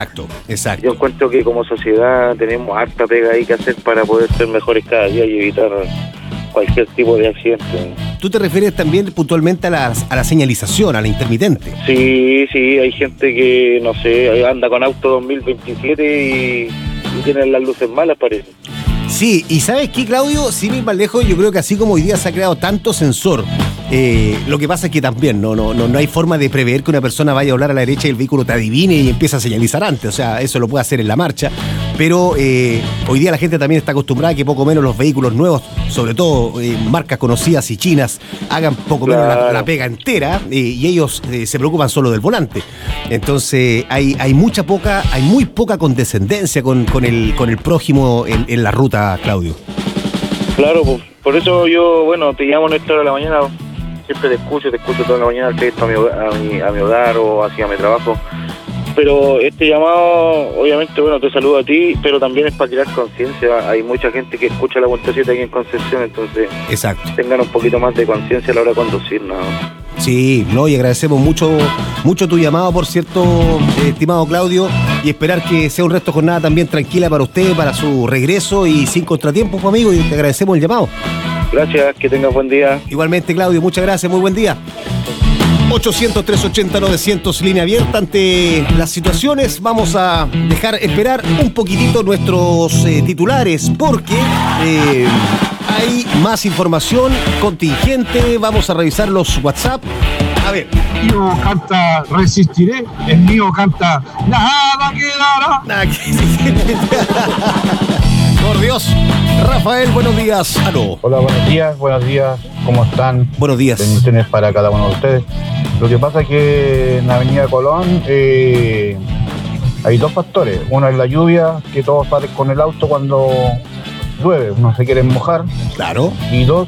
Exacto. Yo encuentro que como sociedad tenemos harta pega ahí que hacer para poder ser mejores cada día y evitar cualquier tipo de accidente. ¿Tú te refieres también puntualmente a la señalización, a la intermitente? Sí, hay gente que, no sé, anda con auto 2027 y tienen las luces malas, parece. Sí, y ¿sabes qué, Claudio? Sin ir más lejos, yo creo que así como hoy día se ha creado tanto sensor, lo que pasa es que también no hay forma de prever que una persona vaya a doblar a la derecha y el vehículo te adivine y empieza a señalizar antes. O sea, eso lo puede hacer en la marcha. Pero hoy día la gente también está acostumbrada a que poco menos los vehículos nuevos, sobre todo marcas conocidas y chinas, hagan poco menos la pega entera y ellos se preocupan solo del volante. Entonces hay muy poca condescendencia con el prójimo en la ruta, Claudio. Claro, pues, por eso yo, te llamo a esta hora de la mañana, siempre te escucho toda la mañana al texto a mi hogar o hacia mi trabajo. Pero este llamado, obviamente, te saludo a ti, pero también es para crear conciencia. Hay mucha gente que escucha la Vuelta 7 aquí en Concepción, entonces exacto, tengan un poquito más de conciencia a la hora de conducir, ¿no? Sí, y agradecemos mucho tu llamado, por cierto, estimado Claudio, y esperar que sea un resto de jornada también tranquila para usted, para su regreso y sin contratiempos, amigo, y te agradecemos el llamado. Gracias, que tengas buen día. Igualmente, Claudio, muchas gracias, muy buen día. 800-380-900, línea abierta. Ante las situaciones vamos a dejar esperar un poquitito nuestros titulares, porque hay más información contingente. Vamos a revisar los WhatsApp. A ver. El mío canta Resistiré, el mío canta Nada quedará. Por Dios. Rafael, buenos días. Aló. Hola, buenos días. ¿Cómo están? Buenos días. Bendiciones para cada uno de ustedes. Lo que pasa es que en la avenida Colón hay dos factores. Uno es la lluvia, que todos salen con el auto cuando llueve, no se quieren mojar. Claro. Y dos,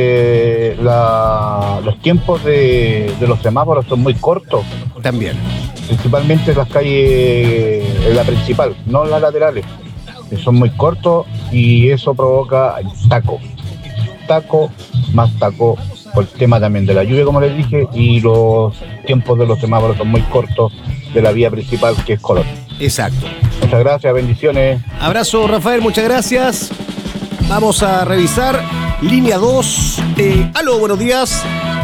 los tiempos de los semáforos son muy cortos. También. Principalmente en las calles, en la principal, no en las laterales. Son muy cortos y eso provoca taco más taco, por el tema también de la lluvia, como les dije, y los tiempos de los semáforos son muy cortos de la vía principal, que es Colón. Exacto. Muchas gracias, bendiciones. Abrazo, Rafael, muchas gracias. Vamos a revisar línea 2. Aló, buenos días.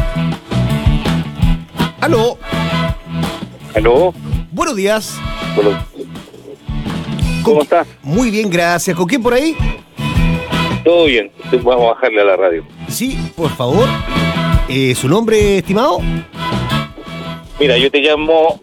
Aló. Buenos días. ¿Cómo estás? Muy bien, gracias. ¿Con quién por ahí? Todo bien. Vamos a bajarle a la radio. Sí, por favor. ¿Su nombre, estimado? Mira, yo te llamo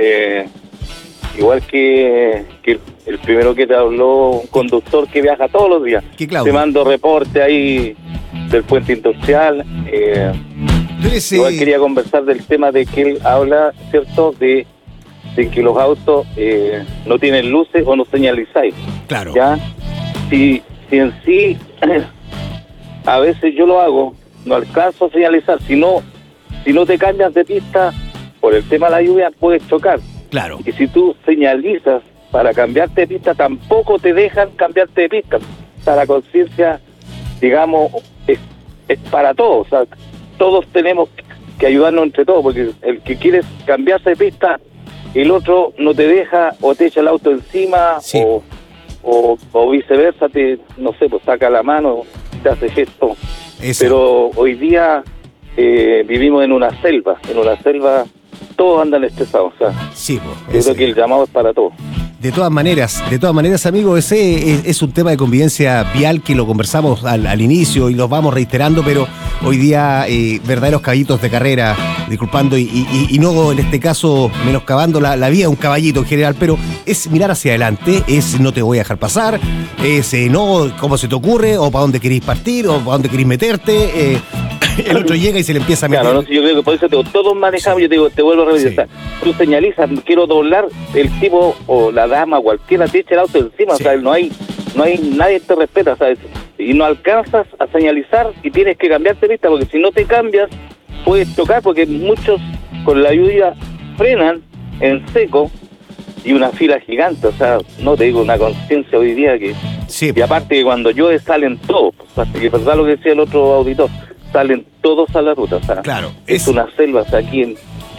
igual que el primero que te habló, un conductor que viaja todos los días. ¿Qué, Claudio? Te mando reporte ahí del puente industrial. Igual quería conversar del tema de que él habla, ¿cierto?, de que los autos no tienen luces o no señalizáis. Claro. ¿Ya? Si en sí, a veces yo lo hago, no alcanzo a señalizar. Si no te cambias de pista, por el tema de la lluvia, puedes chocar. Claro. Y si tú señalizas para cambiarte de pista, tampoco te dejan cambiarte de pista. O sea, la conciencia, digamos, es para todos. O sea, todos tenemos que ayudarnos entre todos, porque el que quiere cambiarse de pista, el otro no te deja o te echa el auto encima, sí, o viceversa, no sé, pues saca la mano, te hace gesto. Eso. Pero hoy día vivimos en una selva todos andan estresados, o sea, sí, yo creo que el llamado es para todos. De todas maneras, amigo, ese es un tema de convivencia vial que lo conversamos al inicio y los vamos reiterando, pero hoy día verdaderos caballitos de carrera, disculpando y no en este caso menoscabando la vida de un caballito en general, pero es mirar hacia adelante, es no te voy a dejar pasar, es no cómo se te ocurre, o para dónde querís partir, o para dónde querís meterte. El otro llega y se le empieza a meter. Claro, no, yo creo que por eso todos manejamos, yo te vuelvo a repetir, sí. O sea, tú señalizas, quiero doblar, el tipo o la dama, cualquiera te echa el auto encima, sí. O sea, no hay nadie te respeta, ¿sabes? Y no alcanzas a señalizar y tienes que cambiarte de vista, porque si no te cambias, puedes chocar, porque muchos con la lluvia frenan en seco y una fila gigante, o sea, no te digo, una conciencia hoy día que... Sí. Y aparte que cuando llueve salen todos, o sea, que es verdad lo que decía el otro auditor, salen todos a la ruta, o sea, claro, es una selva, o sea, aquí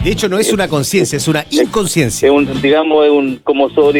De hecho, no es una conciencia, es una inconsciencia. Es un, digamos, es un como sobre